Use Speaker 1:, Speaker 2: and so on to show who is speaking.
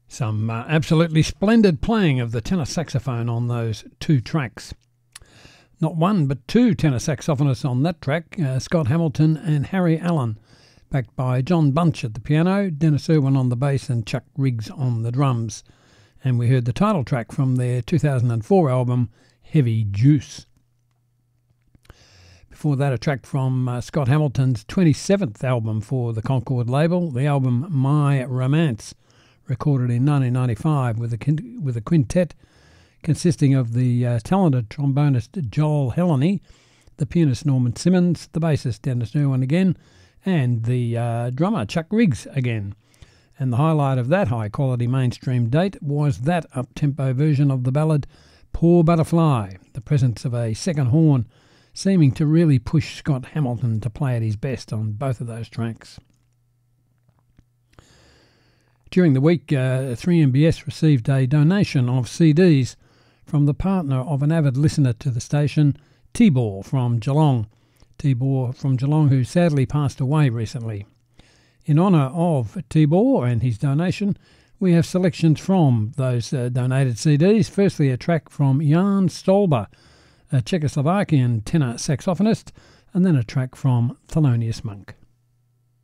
Speaker 1: Some absolutely splendid playing of the tenor saxophone on those two tracks. Not one, but two tenor saxophonists on that track, Scott Hamilton and Harry Allen, backed by John Bunch at the piano, Dennis Irwin on the bass and Chuck Riggs on the drums. And we heard the title track from their 2004 album, Heavy Juice. Before that, a track from Scott Hamilton's 27th album for the Concord label, the album My Romance, recorded in 1995 with a quintet consisting of the talented trombonist Joel Heleny, the pianist Norman Simmons, the bassist Dennis Irwin again, and the drummer Chuck Riggs again. And the highlight of that high-quality mainstream date was that up-tempo version of the ballad Poor Butterfly, the presence of a second horn seeming to really push Scott Hamilton to play at his best on both of those tracks. During the week, 3MBS received a donation of CDs from the partner of an avid listener to the station, Tibor from Geelong. Tibor from Geelong, who sadly passed away recently. In honour of Tibor and his donation, we have selections from those donated CDs. Firstly, a track from Jan Stolber, a Czechoslovakian tenor saxophonist, and then a track from Thelonious Monk.